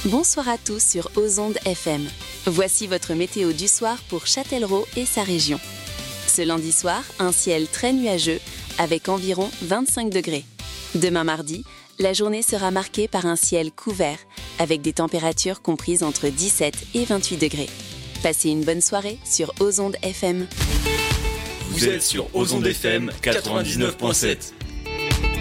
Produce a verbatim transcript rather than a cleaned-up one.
Bonsoir à tous sur Ozonde F M. Voici votre météo du soir pour Châtellerault et sa région. Ce lundi soir, un ciel très nuageux avec environ vingt-cinq degrés. Demain mardi, la journée sera marquée par un ciel couvert avec des températures comprises entre dix-sept et vingt-huit degrés. Passez une bonne soirée sur Ozonde F M. Vous êtes sur Ozonde F M quatre-vingt-dix-neuf virgule sept.